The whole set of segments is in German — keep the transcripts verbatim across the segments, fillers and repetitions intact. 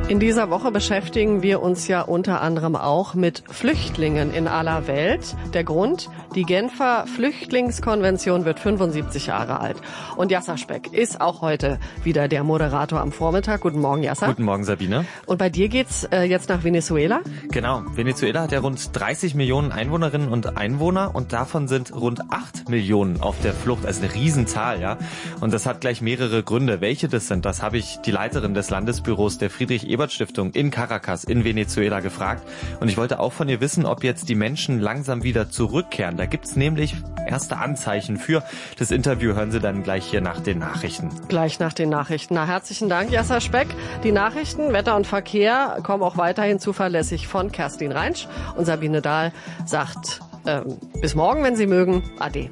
In dieser Woche beschäftigen wir uns ja unter anderem auch mit Flüchtlingen in aller Welt. Der Grund, die Genfer Flüchtlingskonvention wird fünfundsiebzig Jahre alt. Und Yasser Speck ist auch heute wieder der Moderator am Vormittag. Guten Morgen, Yasser. Guten Morgen, Sabine. Und bei dir geht's äh, jetzt nach Venezuela? Genau. Venezuela hat ja rund dreißig Millionen Einwohnerinnen und Einwohner und davon sind rund acht Millionen auf der Flucht. Also eine Riesenzahl, ja. Und das hat gleich mehrere Gründe. Welche das sind, das habe ich die Leiterin des Landesbüros der Friedrich-Ebert-Stiftung in Caracas in Venezuela gefragt. Und ich wollte auch von ihr wissen, ob jetzt die Menschen langsam wieder zurückkehren. Da gibt's nämlich erste Anzeichen für. Das Interview hören Sie dann gleich hier nach den Nachrichten. Gleich nach den Nachrichten. Na, herzlichen Dank, Yasser Speck. Die Nachrichten, Wetter und Verkehr kommen auch weiterhin zuverlässig von Kerstin Reinsch. Und Sabine Dahl sagt ähm, bis morgen, wenn Sie mögen. Ade.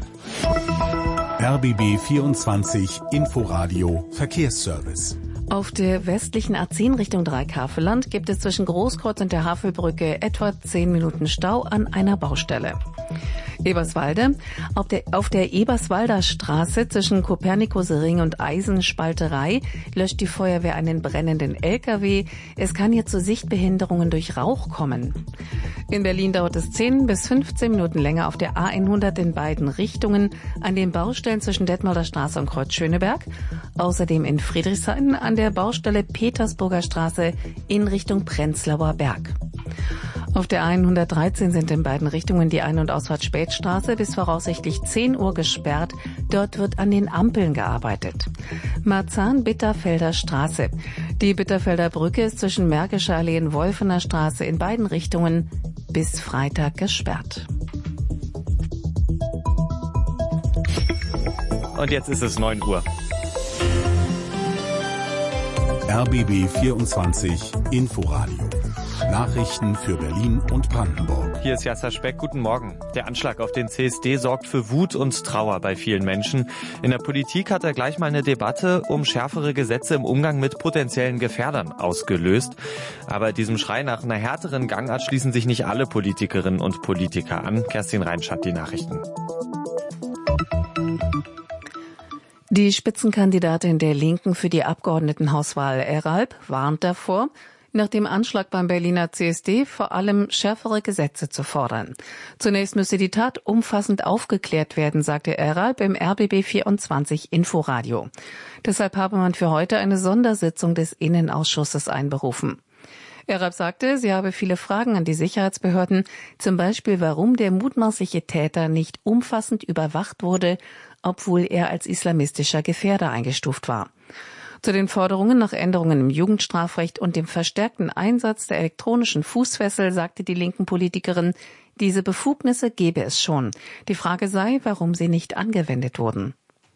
R B B vierundzwanzig Inforadio Verkehrsservice. Auf der westlichen A zehn Richtung Dreikäferland gibt es zwischen Großkreuz und der Havelbrücke etwa zehn Minuten Stau an einer Baustelle. Eberswalde. Auf der, auf der Eberswalder Straße zwischen Kopernikusring und Eisenspalterei löscht die Feuerwehr einen brennenden L K W. Es kann hier zu Sichtbehinderungen durch Rauch kommen. In Berlin dauert es zehn bis fünfzehn Minuten länger auf der A hundert in beiden Richtungen an den Baustellen zwischen Detmolder Straße und Kreuz Schöneberg. Außerdem in Friedrichshain an der Baustelle Petersburger Straße in Richtung Prenzlauer Berg. Auf der A hundertdreizehn sind in beiden Richtungen die Ein- und Ausfahrt Spätstraße bis voraussichtlich zehn Uhr gesperrt. Dort wird an den Ampeln gearbeitet. Marzahn-Bitterfelder Straße. Die Bitterfelder Brücke ist zwischen Märkischer Allee und Wolfener Straße in beiden Richtungen bis Freitag gesperrt. Und jetzt ist es neun Uhr. R B B vierundzwanzig Inforadio. Nachrichten für Berlin und Brandenburg. Hier ist Yasser Speck. Guten Morgen. Der Anschlag auf den C S D sorgt für Wut und Trauer bei vielen Menschen. In der Politik hat er gleich mal eine Debatte um schärfere Gesetze im Umgang mit potenziellen Gefährdern ausgelöst. Aber diesem Schrei nach einer härteren Gangart schließen sich nicht alle Politikerinnen und Politiker an. Kerstin Reinsch hat die Nachrichten. Die Spitzenkandidatin der Linken für die Abgeordnetenhauswahl Eralb warnt davor, nach dem Anschlag beim Berliner C S D vor allem schärfere Gesetze zu fordern. Zunächst müsse die Tat umfassend aufgeklärt werden, sagte Eralb im R B B vierundzwanzig Inforadio. Deshalb habe man für heute eine Sondersitzung des Innenausschusses einberufen. Eralb sagte, sie habe viele Fragen an die Sicherheitsbehörden, zum Beispiel warum der mutmaßliche Täter nicht umfassend überwacht wurde, obwohl er als islamistischer Gefährder eingestuft war. Zu den Forderungen nach Änderungen im Jugendstrafrecht und dem verstärkten Einsatz der elektronischen Fußfessel sagte die linken Politikerin, diese Befugnisse gebe es schon. Die Frage sei, warum sie nicht angewendet wurden.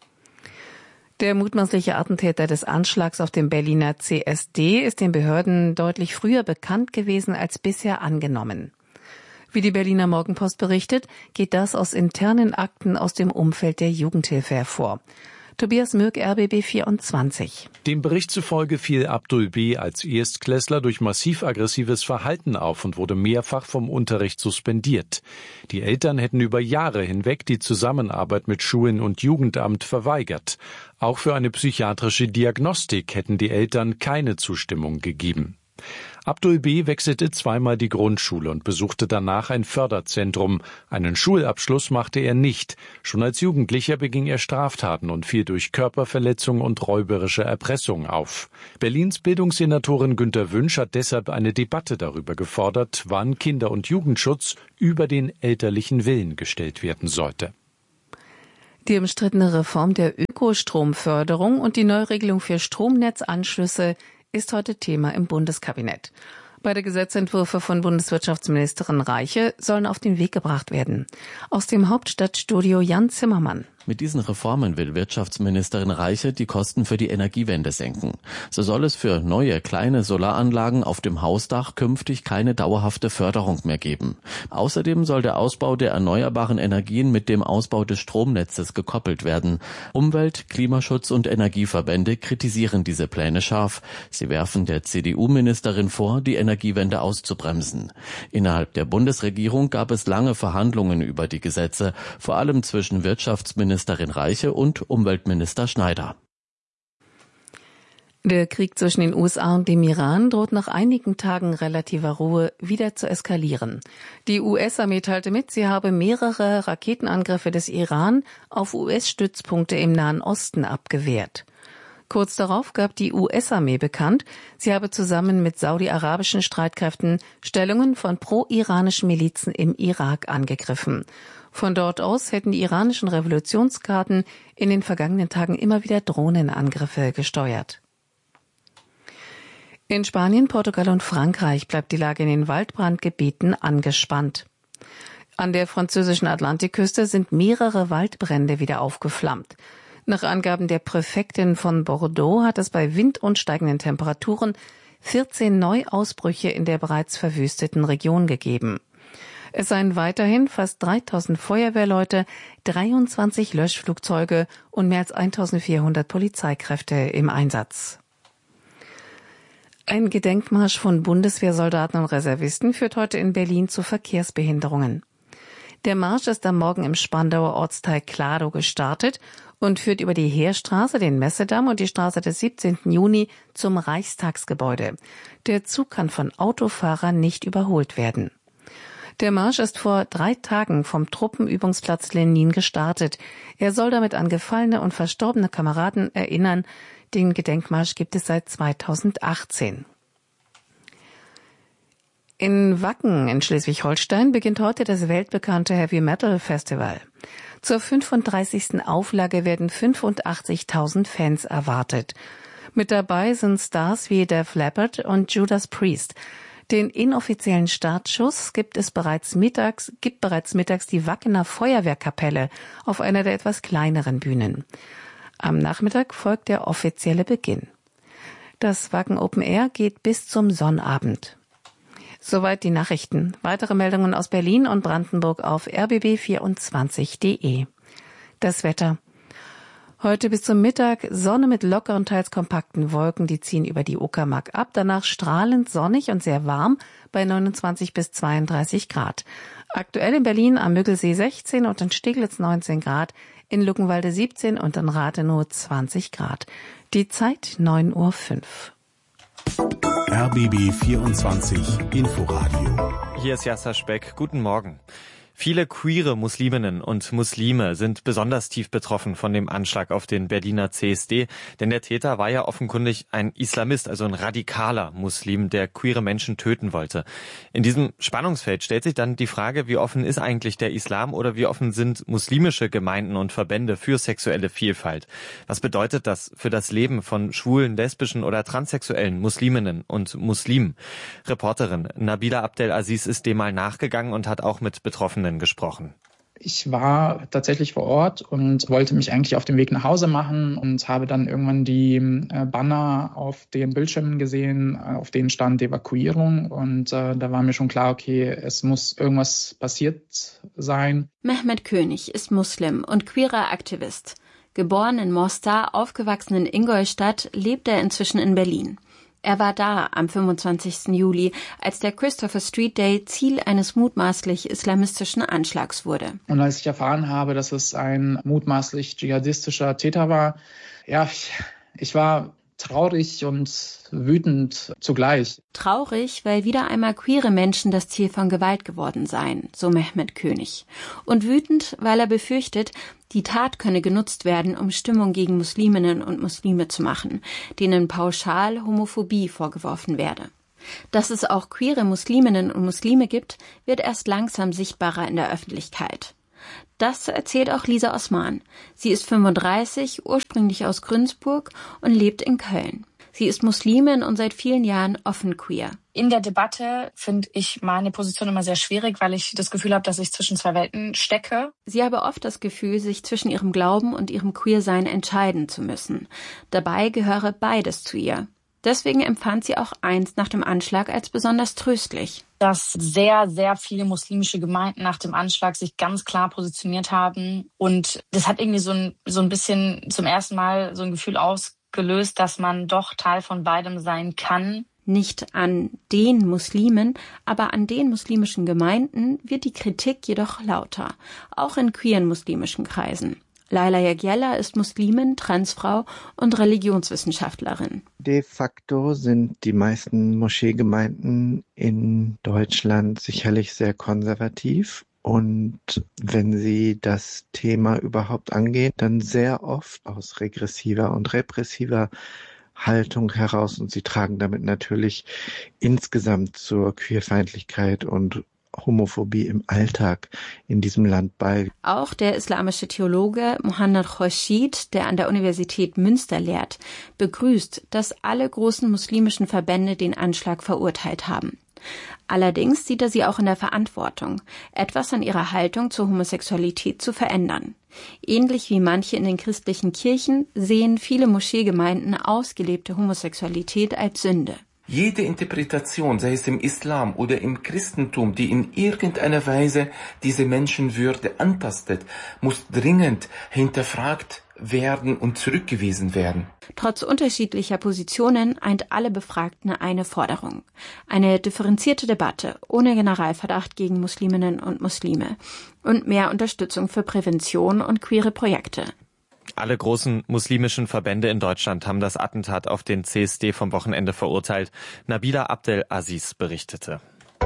Der mutmaßliche Attentäter des Anschlags auf dem Berliner C S D ist den Behörden deutlich früher bekannt gewesen als bisher angenommen. Wie die Berliner Morgenpost berichtet, geht das aus internen Akten aus dem Umfeld der Jugendhilfe hervor. Tobias Mürk, R B B vierundzwanzig. Dem Bericht zufolge fiel Abdul B. als Erstklässler durch massiv aggressives Verhalten auf und wurde mehrfach vom Unterricht suspendiert. Die Eltern hätten über Jahre hinweg die Zusammenarbeit mit Schulen und Jugendamt verweigert. Auch für eine psychiatrische Diagnostik hätten die Eltern keine Zustimmung gegeben. Abdul B. wechselte zweimal die Grundschule und besuchte danach ein Förderzentrum. Einen Schulabschluss machte er nicht. Schon als Jugendlicher beging er Straftaten und fiel durch Körperverletzung und räuberische Erpressung auf. Berlins Bildungssenatorin Günter Wünsch hat deshalb eine Debatte darüber gefordert, wann Kinder- und Jugendschutz über den elterlichen Willen gestellt werden sollte. Die umstrittene Reform der Ökostromförderung und die Neuregelung für Stromnetzanschlüsse ist heute Thema im Bundeskabinett. Beide Gesetzentwürfe von Bundeswirtschaftsministerin Reiche sollen auf den Weg gebracht werden. Aus dem Hauptstadtstudio Jan Zimmermann. Mit diesen Reformen will Wirtschaftsministerin Reiche die Kosten für die Energiewende senken. So soll es für neue kleine Solaranlagen auf dem Hausdach künftig keine dauerhafte Förderung mehr geben. Außerdem soll der Ausbau der erneuerbaren Energien mit dem Ausbau des Stromnetzes gekoppelt werden. Umwelt-, Klimaschutz- und Energieverbände kritisieren diese Pläne scharf. Sie werfen der C D U-Ministerin vor, die Energiewende auszubremsen. Innerhalb der Bundesregierung gab es lange Verhandlungen über die Gesetze, vor allem zwischen Wirtschaftsministerin Ministerin Reiche und Umweltminister Schneider. Der Krieg zwischen den U S A und dem Iran droht nach einigen Tagen relativer Ruhe wieder zu eskalieren. Die U S-Armee teilte mit, sie habe mehrere Raketenangriffe des Iran auf U S-Stützpunkte im Nahen Osten abgewehrt. Kurz darauf gab die U S-Armee bekannt, sie habe zusammen mit saudi-arabischen Streitkräften Stellungen von pro-iranischen Milizen im Irak angegriffen. Von dort aus hätten die iranischen Revolutionsgarden in den vergangenen Tagen immer wieder Drohnenangriffe gesteuert. In Spanien, Portugal und Frankreich bleibt die Lage in den Waldbrandgebieten angespannt. An der französischen Atlantikküste sind mehrere Waldbrände wieder aufgeflammt. Nach Angaben der Präfektin von Bordeaux hat es bei Wind und steigenden Temperaturen vierzehn Neuausbrüche in der bereits verwüsteten Region gegeben. Es seien weiterhin fast dreitausend Feuerwehrleute, dreiundzwanzig Löschflugzeuge und mehr als eintausendvierhundert Polizeikräfte im Einsatz. Ein Gedenkmarsch von Bundeswehrsoldaten und Reservisten führt heute in Berlin zu Verkehrsbehinderungen. Der Marsch ist am Morgen im Spandauer Ortsteil Kladow gestartet und führt über die Heerstraße, den Messedamm und die Straße des siebzehnten Juni zum Reichstagsgebäude. Der Zug kann von Autofahrern nicht überholt werden. Der Marsch ist vor drei Tagen vom Truppenübungsplatz Lenin gestartet. Er soll damit an gefallene und verstorbene Kameraden erinnern. Den Gedenkmarsch gibt es seit zweitausendachtzehn. In Wacken in Schleswig-Holstein beginnt heute das weltbekannte Heavy Metal Festival. Zur fünfunddreißigsten Auflage werden fünfundachtzigtausend Fans erwartet. Mit dabei sind Stars wie Def Leppard und Judas Priest. Den inoffiziellen Startschuss gibt es bereits mittags, gibt bereits mittags die Wackener Feuerwehrkapelle auf einer der etwas kleineren Bühnen. Am Nachmittag folgt der offizielle Beginn. Das Wacken Open Air geht bis zum Sonnabend. Soweit die Nachrichten. Weitere Meldungen aus Berlin und Brandenburg auf r b b vierundzwanzig punkt d e. Das Wetter. Heute bis zum Mittag Sonne mit lockeren, teils kompakten Wolken, die ziehen über die Uckermark ab. Danach strahlend sonnig und sehr warm bei neunundzwanzig bis zweiunddreißig Grad. Aktuell in Berlin am Müggelsee sechzehn und in Steglitz neunzehn Grad, in Luckenwalde siebzehn und in Rathenow zwanzig Grad. Die Zeit neun Uhr fünf. R B B vierundzwanzig Inforadio. Hier ist Yasser Speck. Guten Morgen. Viele queere Musliminnen und Muslime sind besonders tief betroffen von dem Anschlag auf den Berliner C S D, denn der Täter war ja offenkundig ein Islamist, also ein radikaler Muslim, der queere Menschen töten wollte. In diesem Spannungsfeld stellt sich dann die Frage, wie offen ist eigentlich der Islam oder wie offen sind muslimische Gemeinden und Verbände für sexuelle Vielfalt? Was bedeutet das für das Leben von schwulen, lesbischen oder transsexuellen Musliminnen und Muslimen? Reporterin Nabila Abdelaziz ist dem mal nachgegangen und hat auch mit Betroffenen gesprochen. Ich war tatsächlich vor Ort und wollte mich eigentlich auf den Weg nach Hause machen und habe dann irgendwann die Banner auf den Bildschirmen gesehen, auf denen stand Evakuierung, und äh, da war mir schon klar, okay, es muss irgendwas passiert sein. Mehmet König ist Muslim und queerer Aktivist. Geboren in Mostar, aufgewachsen in Ingolstadt, lebt er inzwischen in Berlin. Er war da am fünfundzwanzigsten Juli, als der Christopher Street Day Ziel eines mutmaßlich islamistischen Anschlags wurde. Und als ich erfahren habe, dass es ein mutmaßlich dschihadistischer Täter war, ja, ich, ich war traurig und wütend zugleich. Traurig, weil wieder einmal queere Menschen das Ziel von Gewalt geworden seien, so Mehmet König. Und wütend, weil er befürchtet, die Tat könne genutzt werden, um Stimmung gegen Musliminnen und Muslime zu machen, denen pauschal Homophobie vorgeworfen werde. Dass es auch queere Musliminnen und Muslime gibt, wird erst langsam sichtbarer in der Öffentlichkeit. Das erzählt auch Lisa Osman. Sie ist fünfunddreißig, ursprünglich aus Günzburg und lebt in Köln. Sie ist Muslimin und seit vielen Jahren offen queer. In der Debatte finde ich meine Position immer sehr schwierig, weil ich das Gefühl habe, dass ich zwischen zwei Welten stecke. Sie habe oft das Gefühl, sich zwischen ihrem Glauben und ihrem Queersein entscheiden zu müssen. Dabei gehöre beides zu ihr. Deswegen empfand sie auch eins nach dem Anschlag als besonders tröstlich. Dass sehr, sehr viele muslimische Gemeinden nach dem Anschlag sich ganz klar positioniert haben. Und das hat irgendwie so ein, so ein bisschen zum ersten Mal so ein Gefühl ausgelöst, dass man doch Teil von beidem sein kann. Nicht an den Muslimen, aber an den muslimischen Gemeinden wird die Kritik jedoch lauter, auch in queeren muslimischen Kreisen. Laila Yagyella ist Muslimin, Transfrau und Religionswissenschaftlerin. De facto sind die meisten Moscheegemeinden in Deutschland sicherlich sehr konservativ. Und wenn sie das Thema überhaupt angehen, dann sehr oft aus regressiver und repressiver Haltung heraus. Und sie tragen damit natürlich insgesamt zur Queerfeindlichkeit und Homophobie im Alltag in diesem Land bei. Auch der islamische Theologe Mohanad Khorsheed, der an der Universität Münster lehrt, begrüßt, dass alle großen muslimischen Verbände den Anschlag verurteilt haben. Allerdings sieht er sie auch in der Verantwortung, etwas an ihrer Haltung zur Homosexualität zu verändern. Ähnlich wie manche in den christlichen Kirchen sehen viele Moscheegemeinden ausgelebte Homosexualität als Sünde. Jede Interpretation, sei es im Islam oder im Christentum, die in irgendeiner Weise diese Menschenwürde antastet, muss dringend hinterfragt werden und zurückgewiesen werden. Trotz unterschiedlicher Positionen eint alle Befragten eine Forderung. Eine differenzierte Debatte ohne Generalverdacht gegen Musliminnen und Muslime und mehr Unterstützung für Prävention und queere Projekte. Alle großen muslimischen Verbände in Deutschland haben das Attentat auf den C S D vom Wochenende verurteilt. Nabila Abdel-Aziz berichtete.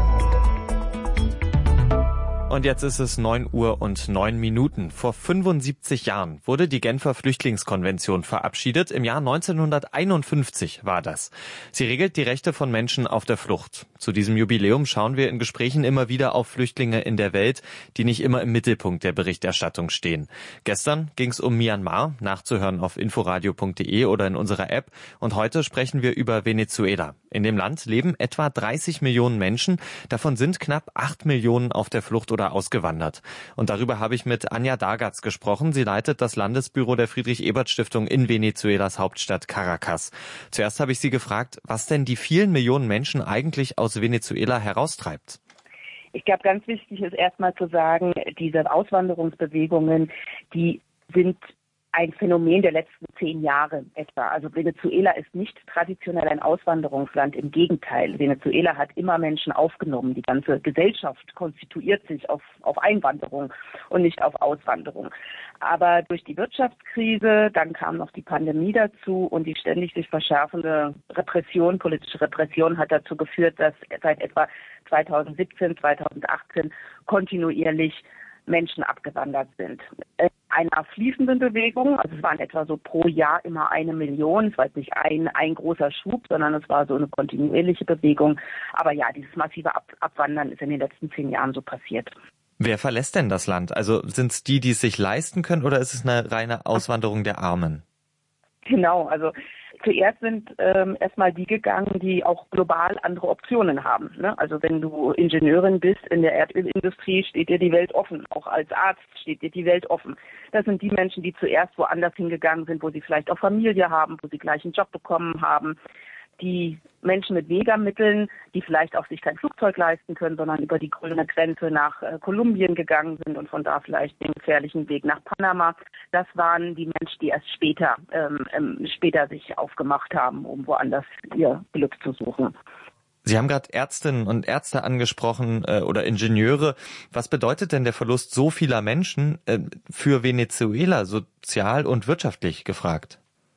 Und jetzt ist es neun Uhr und neun Minuten. Vor fünfundsiebzig Jahren wurde die Genfer Flüchtlingskonvention verabschiedet. Im Jahr neunzehnhunderteinundfünfzig war das. Sie regelt die Rechte von Menschen auf der Flucht. Zu diesem Jubiläum schauen wir in Gesprächen immer wieder auf Flüchtlinge in der Welt, die nicht immer im Mittelpunkt der Berichterstattung stehen. Gestern ging es um Myanmar, nachzuhören auf inforadio punkt de oder in unserer App. Und heute sprechen wir über Venezuela. In dem Land leben etwa dreißig Millionen Menschen. Davon sind knapp acht Millionen auf der Flucht oder ausgewandert. Und darüber habe ich mit Anja Dargatz gesprochen. Sie leitet das Landesbüro der Friedrich-Ebert-Stiftung in Venezuelas Hauptstadt Caracas. Zuerst habe ich sie gefragt, was denn die vielen Millionen Menschen eigentlich aus Venezuela heraustreibt. Ich glaube, ganz wichtig ist erstmal zu sagen, diese Auswanderungsbewegungen, die sind ein Phänomen der letzten zehn Jahre etwa. Also Venezuela ist nicht traditionell ein Auswanderungsland, im Gegenteil. Venezuela hat immer Menschen aufgenommen. Die ganze Gesellschaft konstituiert sich auf, auf Einwanderung und nicht auf Auswanderung. Aber durch die Wirtschaftskrise, dann kam noch die Pandemie dazu und die ständig sich verschärfende Repression, politische Repression hat dazu geführt, dass seit etwa zweitausendsiebzehn, zweitausendachtzehn kontinuierlich Menschen abgewandert sind. In einer fließenden Bewegung, also es waren etwa so pro Jahr immer eine Million, es war jetzt nicht ein, ein großer Schub, sondern es war so eine kontinuierliche Bewegung. Aber ja, dieses massive Ab- Abwandern ist in den letzten zehn Jahren so passiert. Wer verlässt denn das Land? Also sind es die, die es sich leisten können, oder ist es eine reine Auswanderung der Armen? Genau, also zuerst sind ähm, erstmal die gegangen, die auch global andere Optionen haben. Ne? Also wenn du Ingenieurin bist in der Erdölindustrie, steht dir die Welt offen. Auch als Arzt steht dir die Welt offen. Das sind die Menschen, die zuerst woanders hingegangen sind, wo sie vielleicht auch Familie haben, wo sie gleich einen Job bekommen haben. Die Menschen mit Wegermitteln, die vielleicht auch sich kein Flugzeug leisten können, sondern über die grüne Grenze nach äh, Kolumbien gegangen sind und von da vielleicht den gefährlichen Weg nach Panama. Das waren die Menschen, die erst später, ähm, ähm, später sich aufgemacht haben, um woanders ihr Glück zu suchen. Sie haben gerade Ärztinnen und Ärzte angesprochen äh, oder Ingenieure. Was bedeutet denn der Verlust so vieler Menschen äh, für Venezuela, sozial und wirtschaftlich gefragt?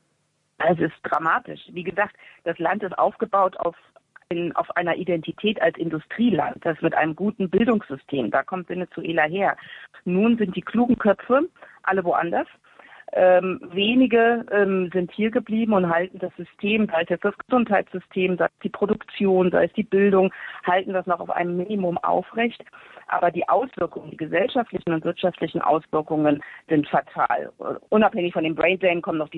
Es ist dramatisch. Wie gesagt, das Land ist aufgebaut auf, in, auf einer Identität als Industrieland, das mit einem guten Bildungssystem. Da kommt Venezuela her. Nun sind die klugen Köpfe alle woanders. Ähm, wenige ähm, sind hier geblieben und halten das System, sei es jetzt das Gesundheitssystem, sei es die Produktion, sei es die Bildung, halten das noch auf einem Minimum aufrecht. Aber die Auswirkungen, die gesellschaftlichen und wirtschaftlichen Auswirkungen sind fatal. Unabhängig von dem Braindrain kommen noch die